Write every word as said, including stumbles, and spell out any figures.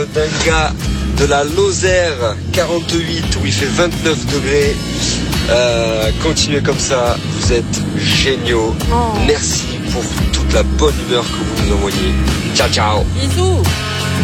d'un gars de la Lozère, quarante-huit, où il fait vingt-neuf degrés. Euh, continuez comme ça, vous êtes géniaux. Oh. Merci pour toute la bonne humeur que vous nous envoyez. Ciao, ciao. Bisous.